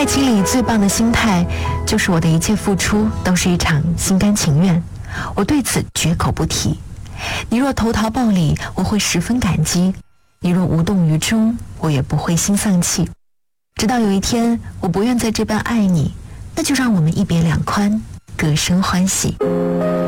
情里最棒的心态，就是我的一切付出都是一场心甘情愿，我对此绝口不提。你若投桃报李，我会十分感激；你若无动于衷，我也不会心丧气。直到有一天，我不愿再这般爱你，那就让我们一别两宽，各生欢喜。